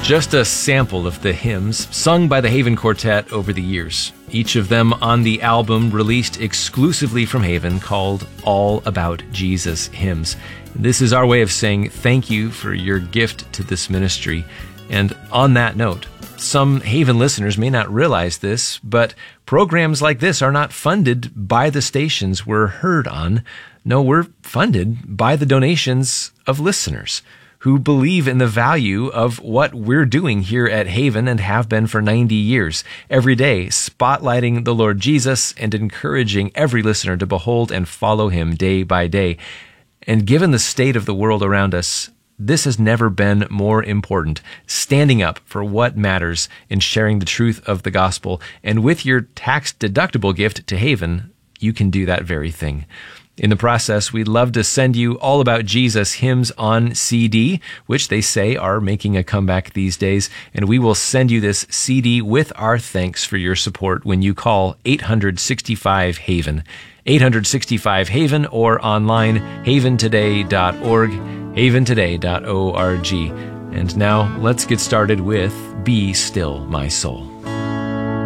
Just a sample of the hymns sung by the Haven Quartet over the years, each of them on the album released exclusively from Haven called All About Jesus Hymns. This is our way of saying thank you for your gift to this ministry. And on that note, some Haven listeners may not realize this, but programs like this are not funded by the stations we're heard on. No, we're funded by the donations of listeners who believe in the value of what we're doing here at Haven and have been for 90 years, every day spotlighting the Lord Jesus and encouraging every listener to behold and follow him day by day. And given the state of the world around us, this has never been more important, standing up for what matters and sharing the truth of the gospel. And with your tax-deductible gift to Haven, you can do that very thing. In the process, we'd love to send you All About Jesus hymns on CD, which they say are making a comeback these days, and we will send you this CD with our thanks for your support when you call 865-HAVEN. 865-HAVEN or online, haventoday.org, haventoday.org. And now, let's get started with Be Still, My Soul.